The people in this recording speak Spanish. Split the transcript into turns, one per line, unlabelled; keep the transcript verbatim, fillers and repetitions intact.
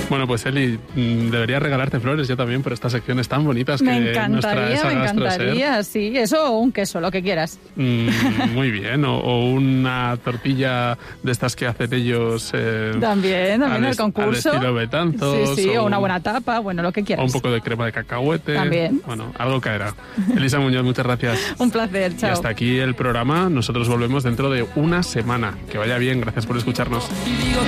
Bueno, pues Eli, debería regalarte flores yo también por estas secciones tan bonitas
me
que nos trae
encantaría,
esa
me encantaría,
Gastroser.
sí, eso o un queso, lo que quieras.
Mm, muy bien, o, o una tortilla de estas que hacen ellos. Eh,
También, también el
est-
concurso.
Al estilo Betanzos.
Sí, sí, o una
un-
buena tapa, bueno, lo que
O
quieras.
un poco de crema de cacahuete.
También.
Bueno, algo caerá. Elisa Muñoz, muchas gracias.
Un placer,
Y
chao.
hasta aquí el programa. Nosotros volvemos dentro de una semana. Que vaya bien, gracias por escucharnos.